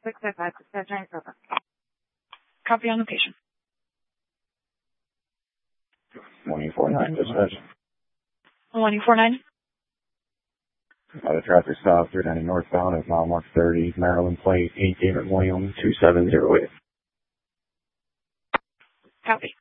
655, dispatch 94. Copy on location. 149, dispatch. 149. The traffic stop 390 northbound at mile mark 30, Maryland plate 8 David William 2708. Copy.